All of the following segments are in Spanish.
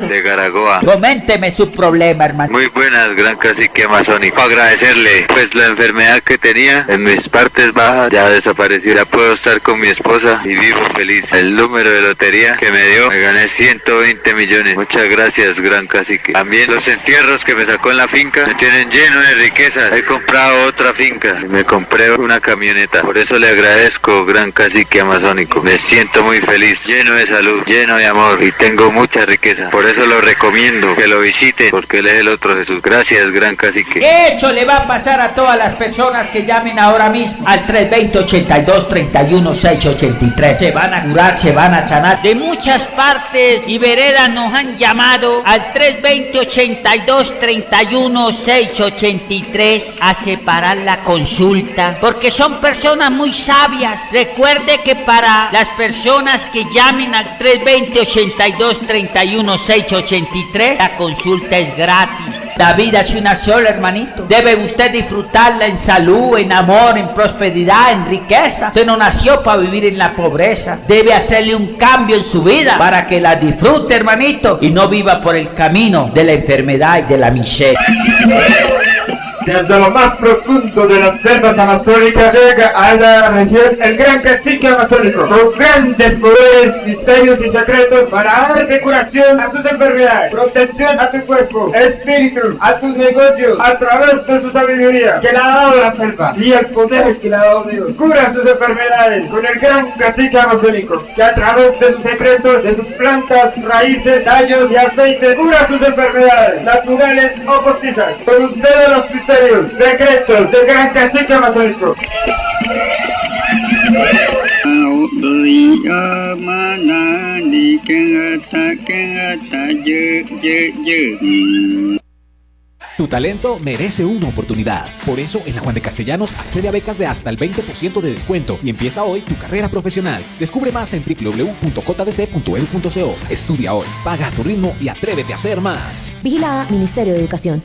de Garagoa. Coménteme su problema, hermano. Muy buenas, gran cacique amazónico. Para agradecerle, pues la enfermedad que tenía en mis partes bajas ya desapareció. Ya puedo estar con mi esposa y vivo feliz. El número de lotería que me dio, me gané 120 millones. Muchas gracias, gran cacique. También los entierros que me sacó en la finca me tienen lleno de riqueza. He comprado otra finca y me compré una camioneta. Por eso le agradezco, gran cacique amazónico. Me siento muy feliz, lleno de salud, lleno de amor y tengo mucha riqueza. Por eso lo recomiendo que lo visiten, porque él es el otro Jesús. Gracias, gran cacique. Eso le va a pasar a todas las personas que llamen ahora mismo al 320-82-31-683. Se van a curar, se van a sanar. De muchas partes y veredas nos han llamado al 320-82-31-683 a separar la consulta, porque son personas muy sabias. Recuerde que para las personas que llamen al 320-82-31-683 la consulta es gratis. La vida es una sola, hermanito. Debe usted disfrutarla en salud, en amor, en prosperidad, en riqueza. Usted no nació para vivir en la pobreza. Debe hacerle un cambio en su vida para que la disfrute, hermanito, y no viva por el camino de la enfermedad y de la miseria. Desde lo más profundo de las selvas amazónicas llega a la región el gran cacique amazónico, con grandes poderes, misterios y secretos para darte curación a tus enfermedades, protección a tu cuerpo, espíritu, a tus negocios, a través de su sabiduría que le ha dado la selva y el poder que le ha dado Dios. Cura sus enfermedades con el gran cacique amazónico, que a través de sus secretos, de sus plantas, raíces, tallos y aceites, cura sus enfermedades, naturales o postizas. Con ustedes los misterios, secretos del gran cacique amazónico. Tu talento merece una oportunidad. Por eso, en la Juan de Castellanos accede a becas de hasta el 20% de descuento y empieza hoy tu carrera profesional. Descubre más en www.jdc.edu.co. Estudia hoy, paga a tu ritmo y atrévete a hacer más. Vigilada Ministerio de Educación.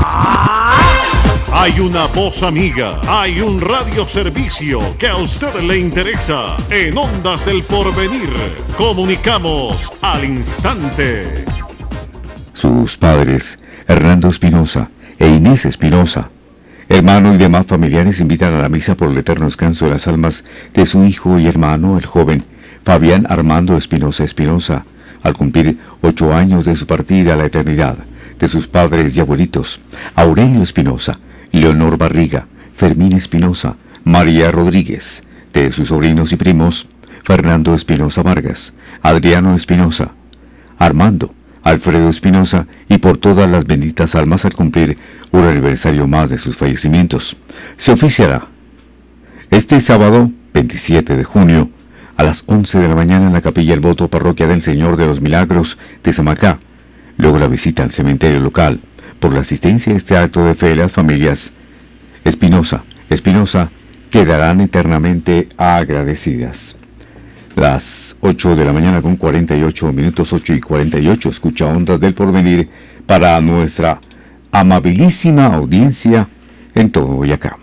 Hay una voz amiga, hay un radioservicio que a usted le interesa. En Ondas del Porvenir, comunicamos al instante. Sus padres, Hernando Espinosa e Inés Espinosa, hermano y demás familiares, invitan a la misa por el eterno descanso de las almas de su hijo y hermano, el joven Fabián Armando Espinosa Espinosa, al cumplir 8 años de su partida a la eternidad, de sus padres y abuelitos, Aurelio Espinosa, Leonor Barriga, Fermín Espinosa, María Rodríguez, de sus sobrinos y primos, Fernando Espinosa Vargas, Adriano Espinosa, Armando, Alfredo Espinosa, y por todas las benditas almas al cumplir un aniversario más de sus fallecimientos. Se oficiará este sábado 27 de junio a las 11 de la mañana en la Capilla El Voto, Parroquia del Señor de los Milagros de Samacá. Luego la visita al cementerio local. Por la asistencia a este acto de fe, las familias Espinosa quedarán eternamente agradecidas. Las 8 de la mañana con 48 minutos, 8 y 48, escucha Ondas del Porvenir para nuestra amabilísima audiencia en todo Boyacá.